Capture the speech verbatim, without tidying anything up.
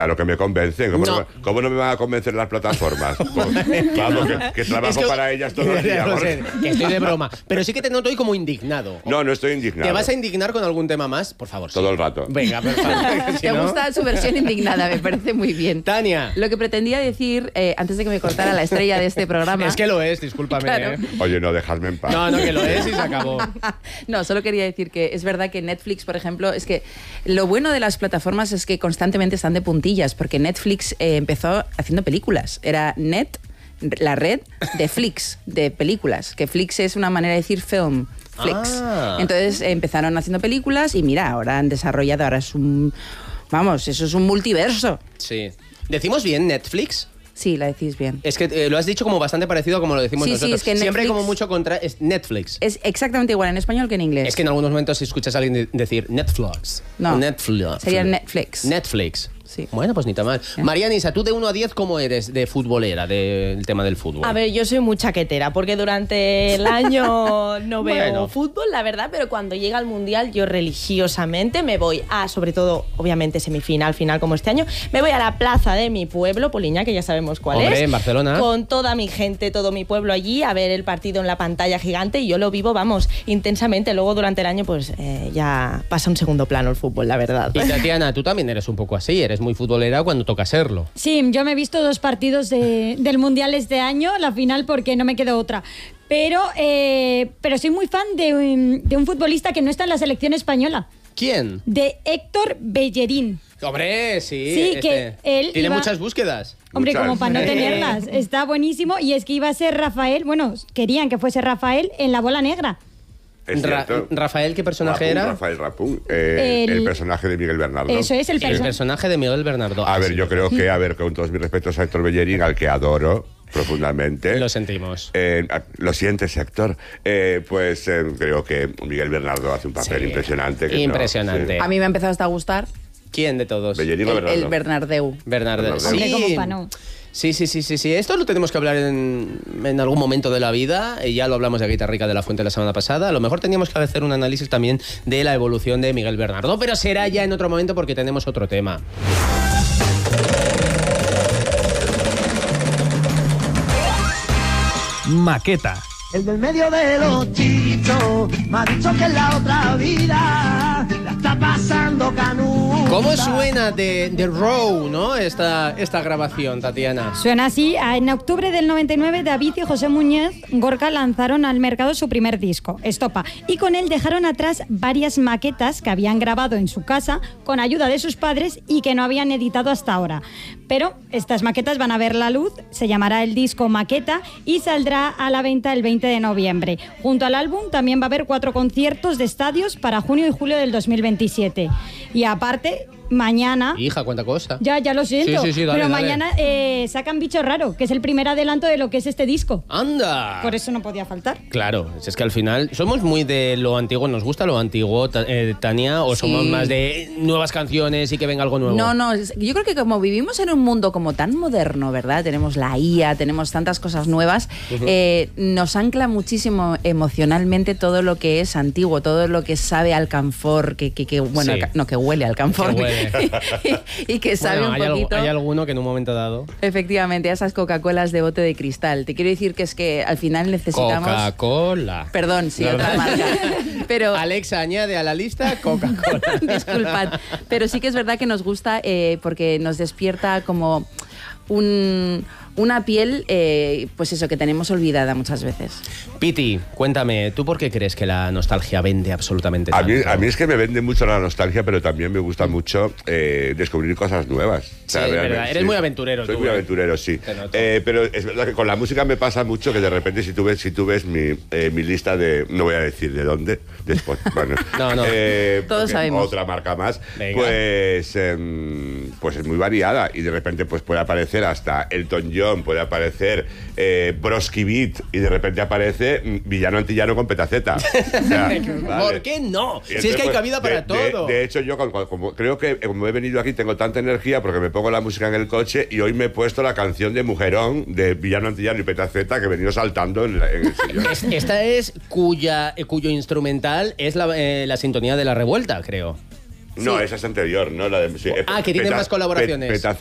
A lo que me convencen. ¿Cómo no, no, ¿cómo no me van a convencer las plataformas? Pues, vamos, que, que trabajo es que, para ellas todo el día. No sé, que estoy de broma. Pero sí que te noto hoy como indignado. No, no estoy indignado. ¿Te vas a indignar con algún tema más? Por favor. Todo sí. el rato. Venga, perfecto. Si Te no... gusta su versión indignada, me parece muy bien. Tania. Lo que pretendía decir, eh, antes de que me cortara la estrella de este programa... Es que lo es, discúlpame. Claro. ¿eh? Oye, no, dejadme en paz. No, no, que lo es y se acabó. No, solo quería decir que es verdad que Netflix, por ejemplo, es que lo bueno de las plataformas es que constantemente están de puntillas, porque Netflix eh, empezó haciendo películas. Era Net, la red de Flix, de películas. Que Flix es una manera de decir film. Flix. Ah. Entonces eh, empezaron haciendo películas y mira, ahora han desarrollado, ahora es un... Vamos, eso es un multiverso. Sí. ¿Decimos bien Netflix? Sí, la decís bien. Es que eh, lo has dicho como bastante parecido a como lo decimos Sí, nosotros. sí, es que Siempre hay Netflix- como mucho contra... Es Netflix. Es exactamente igual en español que en inglés. Es que en algunos momentos escuchas a alguien de- decir Netflix. No. Netflix. Sería Netflix. Netflix. Sí. Bueno, pues ni tan mal. María Nisa, tú de uno a diez, ¿cómo eres de futbolera, del tema del fútbol? A ver, yo soy muy chaquetera, porque durante el año no veo Bueno. fútbol, la verdad, pero cuando llega el Mundial, yo religiosamente me voy a, sobre todo, obviamente, semifinal, final como este año, me voy a la plaza de mi pueblo, Poliña, que ya sabemos cuál Hombre, es. en Barcelona. Con toda mi gente, todo mi pueblo allí, a ver el partido en la pantalla gigante, y yo lo vivo, vamos, intensamente. Luego, durante el año, pues eh, ya pasa a un segundo plano el fútbol, la verdad. Y Tatiana, tú también eres un poco así, eres muy futbolera cuando toca serlo. Sí, yo me he visto dos partidos de- del Mundial este año, la final porque no me quedó otra. Pero, eh, pero soy muy fan de un, de un futbolista que no está en la selección española, ¿Quién? de Héctor Bellerín. Hombre, sí. Sí, este, que él Tiene iba- muchas búsquedas. Hombre, Muchas. como para no Eh. tenerlas, está buenísimo. Y es que iba a ser Rafael, bueno, querían que fuese Rafael en La Bola Negra. Es Ra- cierto. Rafael, ¿qué personaje Rapún, era? Rafael Rapún, eh, el... El- personaje de Miguel Bernardo. Eso es el El personaje. personaje de Miguel Bernardo. A Ah, ver, sí. yo creo que, a ver, con todos mis respetos a Héctor Bellerín, al que adoro profundamente. Lo sentimos. Eh, lo sientes, Héctor. Eh, pues eh, creo que Miguel Bernardo hace un papel Sí. impresionante. que no- Impresionante. sí. A mí me ha empezado hasta a gustar ¿Quién de todos? Bellerín o el, Bernardo. el Bernardeu. Bernardo. Bernardo. Sí. Hombre, como pa' no. Sí, sí, sí, sí, sí. Esto lo tenemos que hablar en, en algún momento de la vida. Y ya lo hablamos de Guitarrica de la Fuente la semana pasada. A lo mejor teníamos que hacer un análisis también de la evolución de Miguel Bernardo, pero será ya en otro momento porque tenemos otro tema. Maqueta. El del medio de los chichos me ha dicho que en la otra vida la está pasando canuta. ¿Cómo suena de, de Row, no? Esta, esta grabación, Tatiana. Suena así. En octubre del noventa y nueve, David y José Muñoz Gorka lanzaron al mercado su primer disco, Estopa, y con él dejaron atrás varias maquetas que habían grabado en su casa con ayuda de sus padres y que no habían editado hasta ahora. Pero estas maquetas van a ver la luz, se llamará el disco Maqueta y saldrá a la venta el veinte de noviembre. Junto al álbum también va a haber cuatro conciertos de estadios para junio y julio del dos mil veintisiete. Y aparte, mañana... Hija, cuánta cosa. Ya, ya lo siento. Sí, sí, sí, dale, pero dale. mañana eh, sacan Bicho Raro, que es el primer adelanto de lo que es este disco. ¡Anda! Por eso no podía faltar. Claro, es que al final somos muy de lo antiguo, ¿nos gusta lo antiguo, Ta- eh, Tania? ¿O Sí. somos más de nuevas canciones y que venga algo nuevo? No, no, es- yo creo que como vivimos en un mundo como tan moderno, ¿verdad? Tenemos la I A, tenemos tantas cosas nuevas, eh, nos ancla muchísimo emocionalmente todo lo que es antiguo, todo lo que sabe a alcanfor, que, que, que bueno, Sí. alca- no, que huele a alcanfor. Que huele. y, y que sabe Bueno, un hay, poquito... algo- hay alguno que en un momento dado... Efectivamente, a esas Coca-Colas de bote de cristal. Te quiero decir que es que al final necesitamos... Coca-Cola. Perdón, sí, No, otra no. marca. Pero... Alexa, añade a la lista Coca-Cola. Disculpad, pero sí que es verdad que nos gusta eh, porque nos despierta como un, una piel, eh, pues eso, que tenemos olvidada muchas veces. Piti, cuéntame, ¿tú por qué crees que la nostalgia vende absolutamente A tanto? mí, a mí es que me vende mucho la nostalgia, pero también me gusta mucho eh, descubrir cosas nuevas. O sea, Sí, es realmente, verdad. Eres muy aventurero Soy tú, muy ¿eh? aventurero, sí. Te noto. Eh, pero es verdad que con la música me pasa mucho que de repente si tú ves, si tú ves mi, eh, mi lista de... No voy a decir de dónde, después. Bueno, No, no. eh, Todos porque sabemos. Otra marca más. Venga. Pues, em, pues es muy variada y de repente pues puede aparecer hasta Elton John, puede aparecer eh, Broski Beat y de repente aparece mm, Villano Antillano con Petaceta. O sea, ¿Por vale. qué no? Y Si entonces, es que hay pues, cabida de- para de- todo. De, hecho, yo como, como- creo que como he venido aquí tengo tanta energía porque me pongo la música en el coche y hoy me he puesto la canción de Mujerón de Villano Antillano y Petaceta que he venido saltando en, la- en el sillón. Es- Esta es cuya, eh, cuyo instrumental es la, eh, la sintonía de La Revuelta, creo. No, Sí. esa es anterior, ¿no? La de, sí, Ah, que tienen más colaboraciones. Pet-